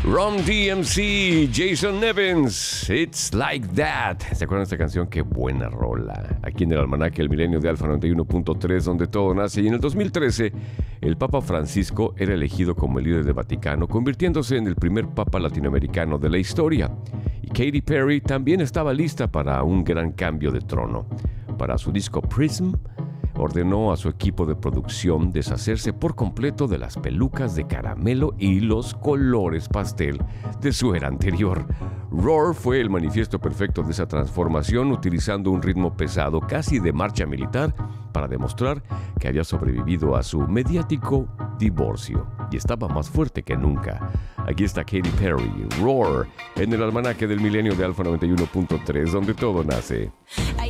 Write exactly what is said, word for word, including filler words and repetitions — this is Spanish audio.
Run D M C, Jason Nevins, It's Like That. ¿Se acuerdan de esta canción? Qué buena rola. Aquí en el almanaque El Milenio de Alfa noventa y uno punto tres, donde todo nace. Y en el dos mil trece, el Papa Francisco era elegido como el líder del Vaticano, convirtiéndose en el primer papa latinoamericano de la historia. Y Katy Perry también estaba lista para un gran cambio de trono. Para su disco Prism, ordenó a su equipo de producción deshacerse por completo de las pelucas de caramelo y los colores pastel de su era anterior. Roar fue el manifiesto perfecto de esa transformación, utilizando un ritmo pesado, casi de marcha militar, para demostrar que había sobrevivido a su mediático divorcio y estaba más fuerte que nunca. Aquí está Katy Perry, Roar, en el almanaque del Milenio de Alfa noventa y uno punto tres, donde todo nace.